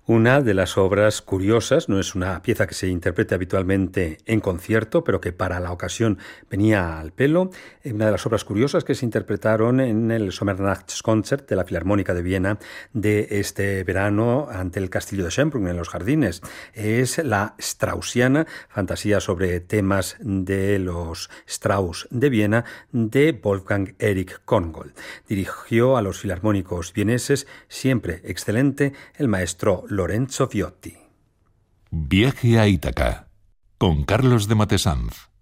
Una de las obras curiosas, no es una pieza que se interprete habitualmente en concierto, pero que para la ocasión venía al pelo, una de las obras curiosas que se interpretaron en el Sommernachtskonzert de la Filarmónica de Viena de este verano ante el Castillo de Schönbrunn, en los jardines, es la Straussiana, fantasía sobre temas de los Strauss de Viena, de Wolfgang Erich Korngold. Dirigió a los filarmónicos vieneses, siempre excelente, el maestro Lorenzo Viotti. Viaje a Ítaca, con Carlos de Matesanz.